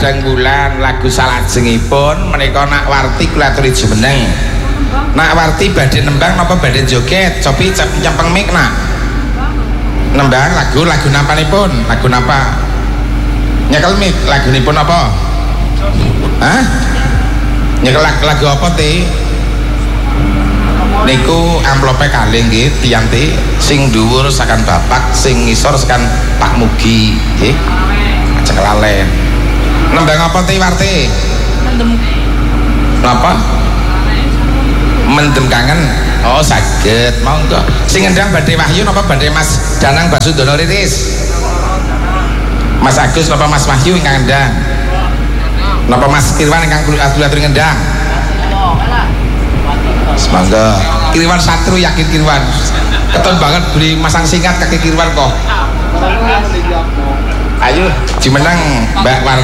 Padang Wulan lagu salajengipun menika Nak Warti kula aturi jumeneng. Nak Warti badhe nembang napa badhe joget? Cobi nyempeng mik Nak. Nembang lagu napanipun? Lagu napa? Nyekel mik lagunipun apa? Hah? Nyekel lagu apa ti? Niku amplope kalih nggih tiyanti sing dhuwur sakan bapak sing ngisor sakan Pak Mugi nggih. Aja kelalen. Nembang apa ti Warti? Mendem. Napa? Mendem kangen. Oh saged monggo. Sing ngendang badhe Wahyu napa badhe Mas Danang Basudono Riris? Mas Agus napa Mas Wahyu ingkang ngendang? Napa Mas Kirwan ingkang atur ngendang? Semoga Kirwan Satru yakin Kirwan. Keton banget beli masang singkat kaki Kirwan kok. Ayo jumeneng Mbak Warti.